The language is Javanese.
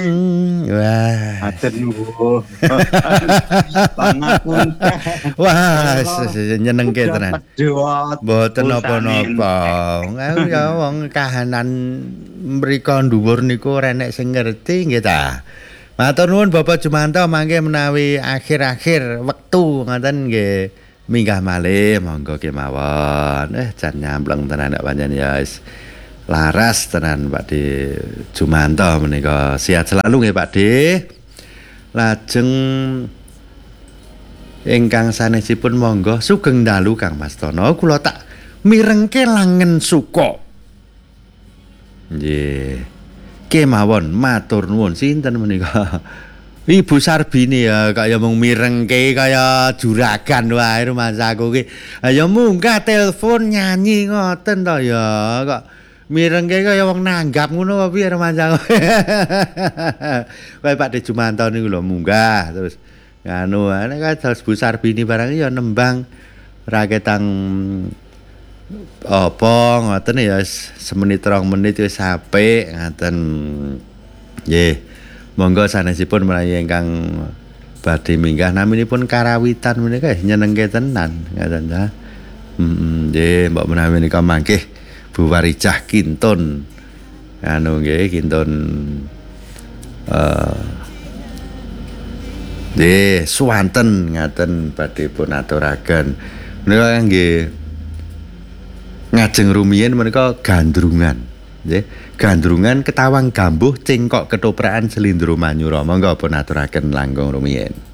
Wah. Matur nuwun. Pangapunten. Wah, Kula nyenengke tenan. pedhot Mboten pulsanen. napa-napa. Aku ya wong kahanan mriko dhuwur niku ora enek sing ngerti nggih ta. Matur nuwun Bapak Jumanto mangke menawi akhir-akhir wektu ngoten nggih minggah malih monggo kemawon. Jan nyampleng tenan nek pancen ya wis laras tenan Pak De Jumanto menika. Sehat selalu nggih Pak De. Lajeng ingkang sanesipun monggo sugeng dalu Kang Mastono kula tak mirengke langen suka. Nggih. Kemawon matur nuwun sinten menika. Ibu Sarbini ya kaya mung mirengke kaya juragan wae rumasaku ki. Ya munggah telepon nyanyi ngoten to ya kok mirengke kaya wong nanggap ngono apa piye rumasaku. Kaya Pak De Jumanto niku lho munggah terus nganu nek kados Bu Sarbini barang ya nembang raketang apa ngoten ya semenit 2 menit wis apik ngoten. Nggih. Monggo sanesipun menawi ingkang badhe minggah naminipun karawitan menika nyenengke tenan ngoten ta. Nggih mbok menawi menika mangke Bu Warijah Kintun. Anu nggih Kintun nggih swanten ngaten badhe pun aturaken. Menika nggih ngajeng rumiyin menika gandrungan. Nggih, gandrungan ketawang gambuh cingkok ketoprakan selindro manyura. Monggo pun aturaken langkung rumiyin.